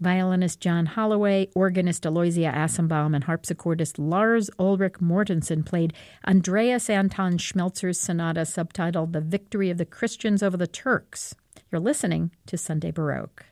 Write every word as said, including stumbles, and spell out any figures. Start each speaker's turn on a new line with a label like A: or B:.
A: violinist John Holloway, organist Aloysia Assenbaum, and harpsichordist Lars Ulrich Mortensen played Andreas Anton Schmelzer's sonata subtitled The Victory of the Christians Over the Turks. You're listening to Sunday Baroque.